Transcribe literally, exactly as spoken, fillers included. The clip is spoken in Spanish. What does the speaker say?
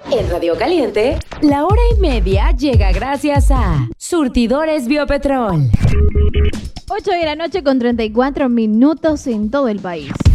En Radio Caliente, la hora y media llega gracias a Surtidores Biopetrol. ocho de la noche con treinta y cuatro minutos en todo el país.